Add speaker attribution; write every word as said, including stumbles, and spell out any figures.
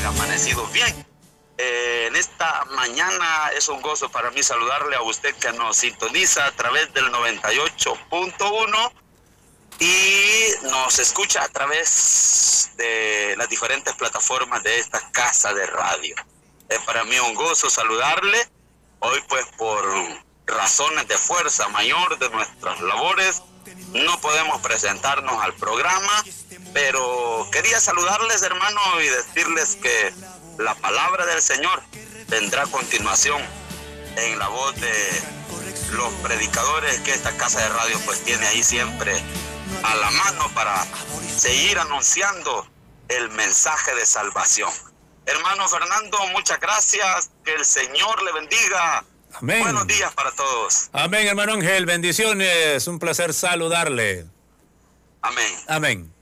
Speaker 1: hayan amanecido bien. Eh, en esta mañana es un gozo para mí saludarle a usted que nos sintoniza a través del noventa y ocho punto uno y nos escucha a través de las diferentes plataformas de esta casa de radio. Es para mí un gozo saludarle. Hoy pues por razones de fuerza mayor de nuestras labores no podemos presentarnos al programa, pero quería saludarles, hermano, y decirles que la palabra del Señor vendrá a continuación en la voz de los predicadores que esta casa de radio pues tiene ahí siempre a la mano para seguir anunciando el mensaje de salvación. Hermano Fernando, muchas gracias, que el Señor le bendiga.
Speaker 2: Amén.
Speaker 1: Buenos días para todos.
Speaker 2: Amén, hermano Ángel, bendiciones, un placer saludarle.
Speaker 1: Amén.
Speaker 2: Amén.